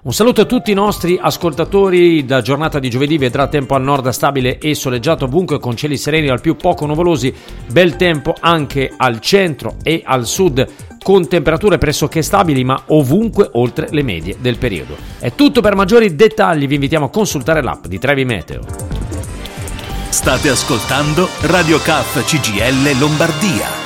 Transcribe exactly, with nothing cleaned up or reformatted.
Un saluto a tutti i nostri ascoltatori. Da giornata di giovedì vedrà tempo al nord stabile e soleggiato ovunque, con cieli sereni al più poco nuvolosi, bel tempo anche al centro e al sud, con temperature pressoché stabili ma ovunque oltre le medie del periodo. È tutto. Per maggiori dettagli vi invitiamo a consultare l'app di Trevi Meteo. State ascoltando Radio K C G I L Lombardia.